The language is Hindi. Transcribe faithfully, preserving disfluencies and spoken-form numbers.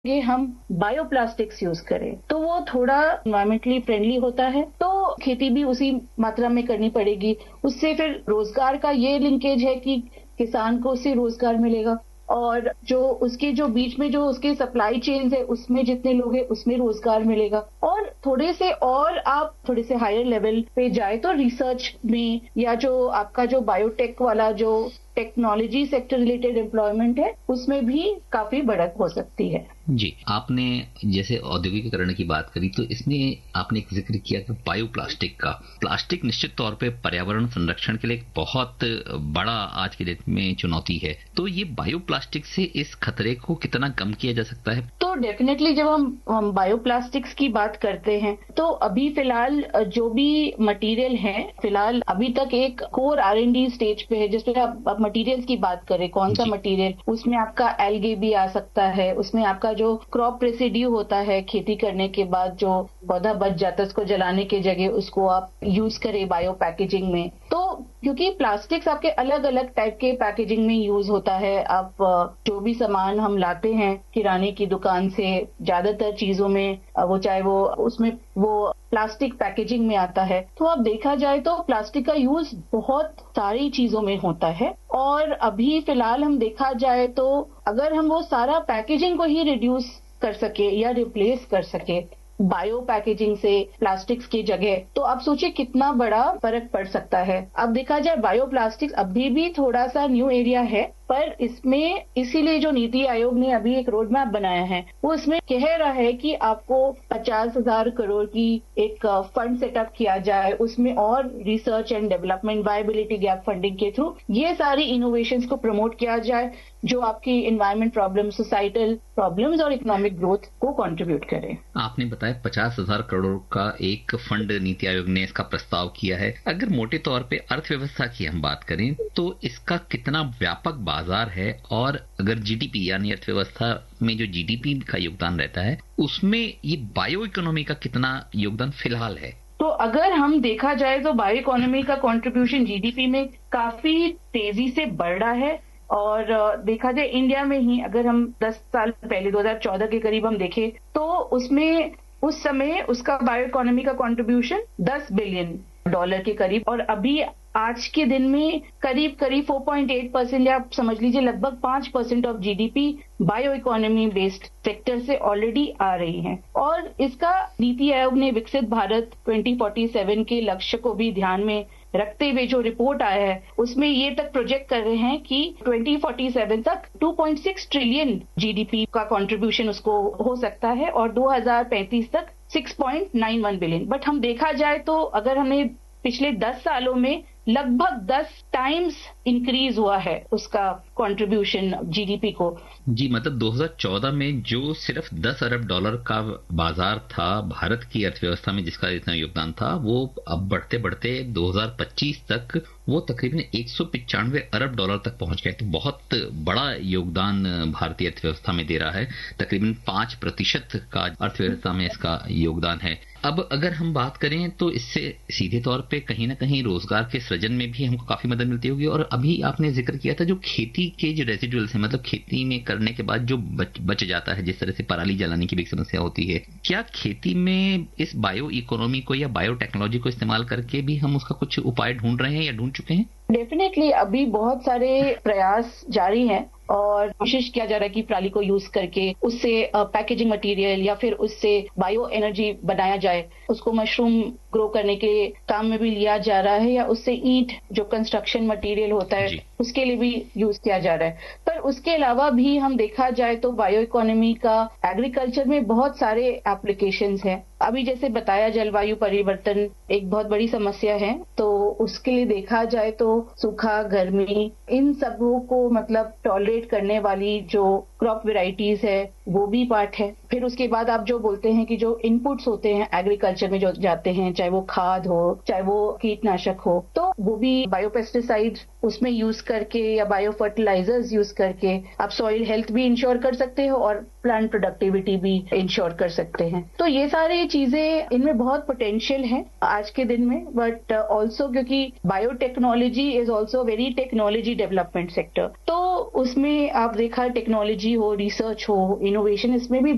कि हम बायोप्लास्टिक्स यूज करें तो वो थोड़ा एनवायरमेंटली फ्रेंडली होता है, तो खेती भी उसी मात्रा में करनी पड़ेगी। उससे फिर रोजगार का ये लिंकेज है कि किसान को उससे रोजगार मिलेगा और जो उसके जो बीच में जो उसके सप्लाई चेन्स है उसमें जितने लोग हैं उसमें रोजगार मिलेगा। और थोड़े से और आप थोड़े से हायर लेवल पे जाए तो रिसर्च में या जो आपका जो बायोटेक वाला जो टेक्नोलॉजी सेक्टर रिलेटेड एम्प्लॉयमेंट है उसमें भी काफी बढ़त हो सकती है। जी, आपने जैसे औद्योगिकीकरण की बात करी तो इसमें आपने एक जिक्र किया कि बायोप्लास्टिक का। प्लास्टिक निश्चित तौर पे पर्यावरण संरक्षण के लिए एक बहुत बड़ा आज के डेट में चुनौती है, तो ये बायोप्लास्टिक से इस खतरे को कितना कम किया जा सकता है? तो डेफिनेटली जब हम, हम बायोप्लास्टिक्स की बात करते हैं तो अभी फिलहाल जो भी मटेरियल है फिलहाल अभी तक एक core are and D stage पे है। जिसपे आप मटेरियल्स की बात करें, कौन सा मटेरियल, उसमें आपका एल्गे भी आ सकता है, उसमें आपका जो क्रॉप रेसिड्यू होता है खेती करने के बाद जो पौधा बच जाता है उसको जलाने की जगह उसको आप यूज करें बायो पैकेजिंग में। तो क्योंकि प्लास्टिक्स आपके अलग अलग टाइप के पैकेजिंग में यूज होता है, आप जो भी सामान हम लाते हैं किराने की दुकान से ज्यादातर चीजों में वो चाहे वो उसमें वो प्लास्टिक पैकेजिंग में आता है। तो अब देखा जाए तो प्लास्टिक का यूज बहुत सारी चीजों में होता है और अभी फिलहाल हम देखा जाए तो अगर हम वो सारा पैकेजिंग को ही रिड्यूस कर सके या रिप्लेस कर सके बायो पैकेजिंग से प्लास्टिक्स की जगह, तो आप सोचिए कितना बड़ा फर्क पड़ सकता है। अब देखा जाए बायो प्लास्टिक्स अभी भी थोड़ा सा न्यू एरिया है, पर इसमें इसीलिए जो नीति आयोग ने अभी एक रोड मैप बनाया है वो इसमें कह रहा है कि आपको पचास हजार करोड़ की एक फंड सेटअप किया जाए, उसमें और research and development viability gap funding के थ्रू ये सारी इनोवेशंस को प्रमोट किया जाए जो आपकी एनवायरमेंट प्रॉब्लम, सोसाइटल प्रॉब्लम्स और इकोनॉमिक ग्रोथ को कंट्रीब्यूट करें। आपने बताया पचास हजार करोड़ का एक फंड नीति आयोग ने इसका प्रस्ताव किया है। अगर मोटे तौर पे अर्थव्यवस्था की हम बात करें तो इसका कितना व्यापक बाजार है और अगर जीडीपी यानी अर्थव्यवस्था में जो जीडीपी का योगदान रहता है उसमें ये बायो इकोनॉमी का कितना योगदान फिलहाल है? तो अगर हम देखा जाए तो बायो इकोनॉमी का कंट्रीब्यूशन जीडीपी में काफी तेजी से बढ़ रहा है और देखा जाए इंडिया में ही अगर हम दस साल पहले दो हज़ार चौदह के करीब हम देखें तो उसमें उस समय उसका बायो इकोनॉमी का कंट्रीब्यूशन दस बिलियन डॉलर के करीब और अभी आज के दिन में करीब करीब चार पॉइंट आठ परसेंट या आप समझ लीजिए लगभग पांच percent of GDP bio economy based sector से ऑलरेडी आ रही है। और इसका नीति आयोग ने विकसित भारत दो हज़ार सैंतालीस के लक्ष्य को भी ध्यान में रखते हुए जो रिपोर्ट आया है उसमें ये तक प्रोजेक्ट कर रहे हैं कि दो हज़ार सैंतालीस तक दो पॉइंट छह ट्रिलियन जीडीपी का कंट्रीब्यूशन उसको हो सकता है और दो हज़ार पैंतीस तक छह पॉइंट नौ एक बिलियन। बट हम देखा जाए तो अगर हमें पिछले दस सालों में लगभग दस टाइम्स इंक्रीज हुआ है उसका कंट्रीब्यूशन जीडीपी को। जी, मतलब दो हज़ार चौदह में जो सिर्फ दस अरब डॉलर का बाजार था भारत की अर्थव्यवस्था में जिसका इतना योगदान था, वो अब बढ़ते बढ़ते दो हज़ार पच्चीस तक वो तकरीबन एक सौ पिचानवे अरब डॉलर तक पहुंच गए। तो बहुत बड़ा योगदान भारतीय अर्थव्यवस्था में दे रहा है, तकरीबन पांच प्रतिशत का अर्थव्यवस्था में इसका योगदान है। अब अगर हम बात करें तो इससे सीधे तौर पे कहीं ना कहीं रोजगार के सृजन में भी हमको काफी मदद मिलती होगी। और अभी आपने जिक्र किया था जो खेती के जो रेजिडुअल्स हैं, मतलब खेती में करने के बाद जो बच, बच जाता है, जिस तरह से पराली जलाने की भी एक समस्या होती है, क्या खेती में इस बायो इकोनॉमी को या बायो टेक्नोलॉजी को इस्तेमाल करके भी हम उसका कुछ उपाय ढूंढ रहे हैं या ढूंढ चुके हैं? डेफिनेटली अभी बहुत सारे प्रयास जारी हैं और कोशिश किया जा रहा है कि पराली को यूज करके उससे पैकेजिंग मटेरियल या फिर उससे बायो एनर्जी बनाया जाए। उसको मशरूम ग्रो करने के काम में भी लिया जा रहा है या उससे ईंट जो कंस्ट्रक्शन मटेरियल होता है उसके लिए भी यूज किया जा रहा है। पर उसके अलावा भी हम देखा जाए तो बायो इकोनॉमी का एग्रीकल्चर में बहुत सारे एप्लीकेशंस हैं। अभी जैसे बताया जलवायु परिवर्तन एक बहुत बड़ी समस्या है, तो उसके लिए देखा जाए तो सूखा, गर्मी, इन सबों को मतलब टॉलरेट करने वाली जो क्रॉप वेराइटीज है वो भी पार्ट है। फिर उसके बाद आप जो बोलते हैं कि जो इनपुट्स होते हैं एग्रीकल्चर में जो जाते हैं, चाहे वो खाद हो चाहे वो कीटनाशक हो, तो वो भी बायोपेस्टिसाइड उसमें यूज करके या बायो फर्टिलाइजर्स यूज करके आप सॉइल हेल्थ भी इंश्योर कर सकते हो और प्लांट प्रोडक्टिविटी भी इंश्योर कर सकते हैं। तो ये सारी चीजें, इनमें बहुत पोटेंशियल है आज के दिन में। बट ऑल्सो क्योंकि biotechnology is also very technology development sector, तो उसमें आप देखा टेक्नोलॉजी हो, रिसर्च हो, इनोवेशन, इसमें भी